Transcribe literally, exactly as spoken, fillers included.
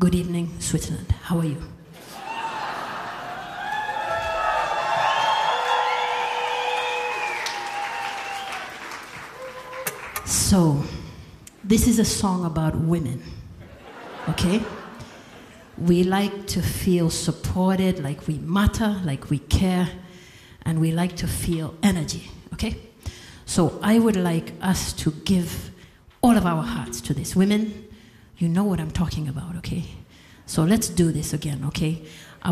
Good evening, Switzerland. How are you? So, this is a song about women, okay? We like to feel supported, like we matter, like we care, and we like to feel energy, okay? So I would like us to give all of our hearts to this. Women, you know what I'm talking about, okay? So let's do this again, okay?